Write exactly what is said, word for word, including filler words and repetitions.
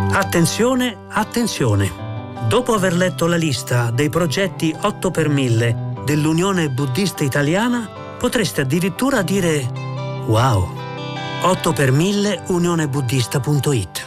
Attenzione, attenzione! Dopo aver letto la lista dei progetti otto per mille dell'Unione Buddista Italiana, potreste addirittura dire wow! otto per mille unionebuddista punto it